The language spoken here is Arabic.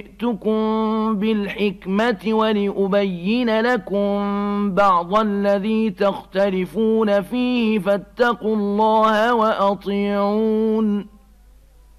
جئتكم بالحكمة ولأبين لكم بعض الذي تختلفون فيه فاتقوا الله وأطيعون